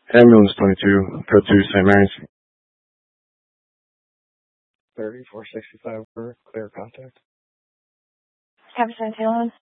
Ambulance 22, code 2, St. Mary's. 3465 for clear contact. Copy, St. Helens.